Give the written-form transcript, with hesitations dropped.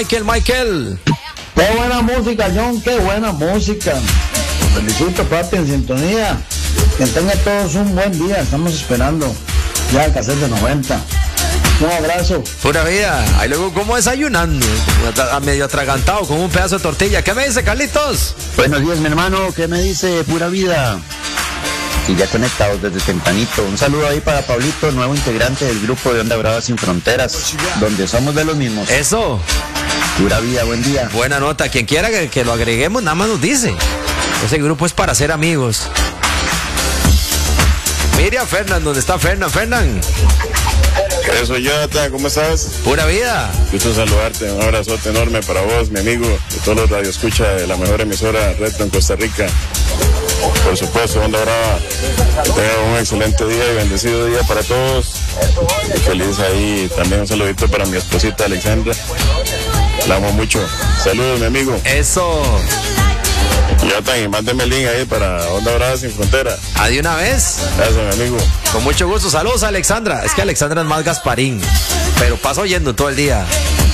Michael. Qué buena música, John, qué buena música. Felicito, papi, en sintonía. Que tengan todos un buen día. Estamos esperando ya el cassette de 90. Un abrazo. Pura vida. Ahí luego como desayunando, medio atragantado con un pedazo de tortilla. ¿Qué me dice, Carlitos? Buenos días, mi hermano. ¿Qué me dice Pura Vida? Y ya conectados desde tempranito. Un saludo ahí para Pablito, nuevo integrante del grupo de Onda Brava Sin Fronteras, donde somos de los mismos. Eso. Pura Vida, buen día. Buena nota. Quien quiera que lo agreguemos, nada más nos dice. Ese grupo es para ser amigos. Miriam Fernán, ¿dónde está Fernán? ¿Qué soy yo, Jonathan? ¿Cómo estás? Pura vida. Gusto saludarte, un abrazote enorme para vos, mi amigo, y todos los radioescuchas de la mejor emisora retro en Costa Rica. Por supuesto, Onda Brava. Que tengan un excelente día y bendecido día para todos. Y feliz ahí, también un saludito para mi esposita Alexandra. La amo mucho. Saludos, mi amigo. Eso. Jonathan, y mándeme el link ahí para Onda Brava Sin Frontera. ¿De una vez? Gracias, mi amigo. Con mucho gusto. Saludos a Alexandra. Es que Alexandra es más Gasparín, pero pasa oyendo todo el día.